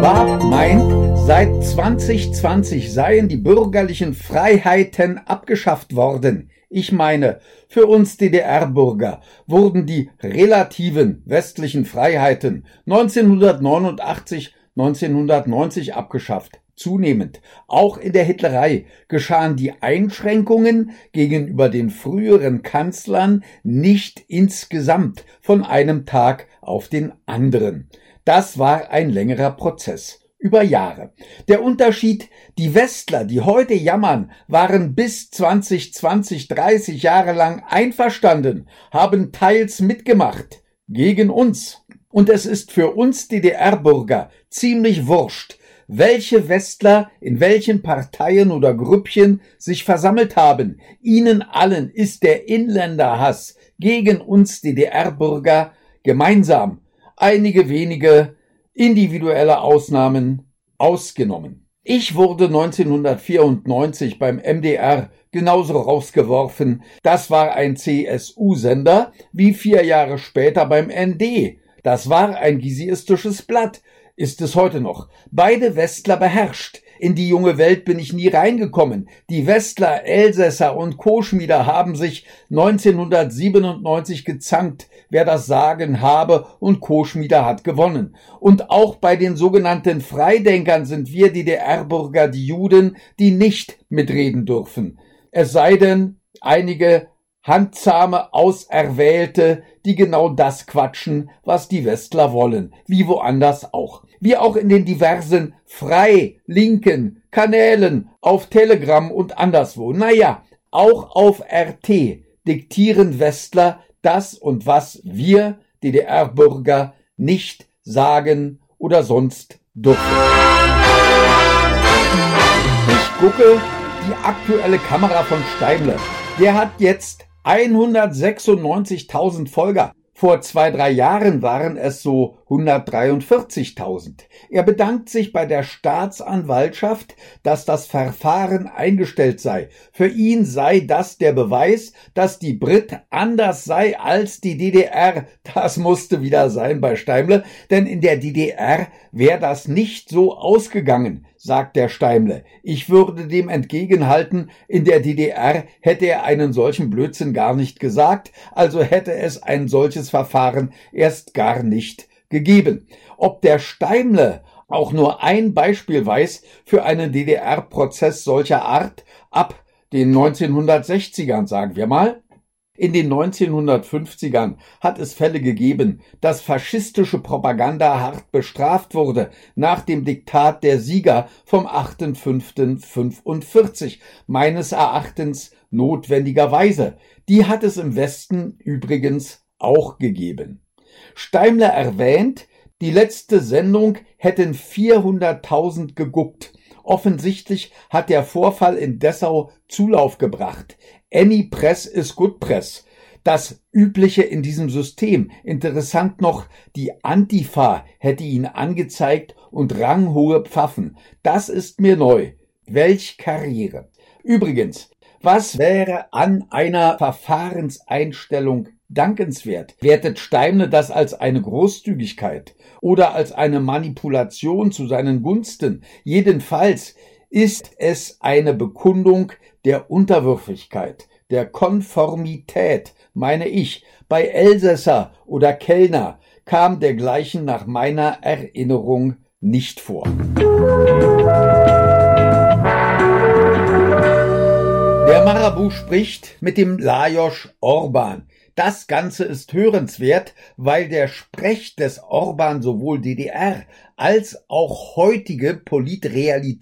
Schwab meint, seit 2020 seien die bürgerlichen Freiheiten abgeschafft worden. Ich meine, für uns DDR-Bürger wurden die relativen westlichen Freiheiten 1989, 1990 abgeschafft. Zunehmend, auch in der Hitlerei, geschahen die Einschränkungen gegenüber den früheren Kanzlern nicht insgesamt von einem Tag auf den anderen. Das war ein längerer Prozess, über Jahre. Der Unterschied, die Westler, die heute jammern, waren bis 20, 30 Jahre lang einverstanden, haben teils mitgemacht, gegen uns. Und es ist für uns DDR-Bürger ziemlich wurscht, welche Westler in welchen Parteien oder Grüppchen sich versammelt haben. Ihnen allen ist der Inländerhass gegen uns DDR-Bürger gemeinsam. Einige wenige individuelle Ausnahmen ausgenommen. Ich wurde 1994 beim MDR genauso rausgeworfen. Das war ein CSU-Sender wie 4 Jahre später beim ND. Das war ein gysiistisches Blatt. Ist es heute noch. Beide Westler beherrscht. In die junge Welt bin ich nie reingekommen. Die Westler, Elsässer und Koschmieder haben sich 1997 gezankt, wer das Sagen habe, und Koschmieder hat gewonnen. Und auch bei den sogenannten Freidenkern sind wir DDR-Bürger die Juden, die nicht mitreden dürfen. Es sei denn, einige handsame Auserwählte, die genau das quatschen, was die Westler wollen, wie woanders auch. Wie auch in den diversen frei-linken Kanälen auf Telegram und anderswo. Naja, auch auf RT diktieren Westler das und was wir DDR-Bürger nicht sagen oder sonst dürfen. Ich gucke die aktuelle Kamera von Steimle. Der hat jetzt 196.000 Folger. Vor 2-3 Jahren waren es so 143.000. Er bedankt sich bei der Staatsanwaltschaft, dass das Verfahren eingestellt sei. Für ihn sei das der Beweis, dass die Brit anders sei als die DDR. Das musste wieder sein bei Steimle, denn in der DDR wäre das nicht so ausgegangen, sagt der Steimle. Ich würde dem entgegenhalten, in der DDR hätte er einen solchen Blödsinn gar nicht gesagt, also hätte es ein solches Verfahren erst gar nicht gegeben. Ob der Steimle auch nur ein Beispiel weiß für einen DDR-Prozess solcher Art ab den 1960ern, sagen wir mal? In den 1950ern hat es Fälle gegeben, dass faschistische Propaganda hart bestraft wurde, nach dem Diktat der Sieger vom 8.5.45, meines Erachtens notwendigerweise. Die hat es im Westen übrigens auch gegeben. Steimle erwähnt, die letzte Sendung hätten 400.000 geguckt. Offensichtlich hat der Vorfall in Dessau Zulauf gebracht. Any Press is good press. Das Übliche in diesem System. Interessant noch, die Antifa hätte ihn angezeigt und ranghohe Pfaffen. Das ist mir neu. Welch Karriere. Übrigens, was wäre an einer Verfahrenseinstellung dankenswert? Wertet Steimle das als eine Großzügigkeit oder als eine Manipulation zu seinen Gunsten? Jedenfalls ist es eine Bekundung der Unterwürfigkeit, der Konformität, meine ich. Bei Elsässer oder Kellner kam dergleichen nach meiner Erinnerung nicht vor. Der Marabu spricht mit dem Lajos Orban. Das Ganze ist hörenswert, weil der Sprech des Orban sowohl DDR als auch heutige Politrealität